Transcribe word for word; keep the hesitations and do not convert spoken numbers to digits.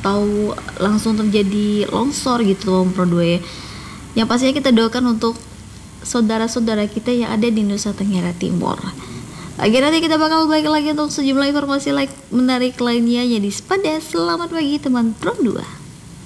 atau langsung terjadi longsor gitu loh Pro dua ya. Yang pastinya kita doakan untuk saudara-saudara kita yang ada di Nusa Tenggara Timur. Oke, nanti kita bakal balik lagi untuk sejumlah informasi like menarik lainnya. Jadi pada selamat pagi teman Pro dua.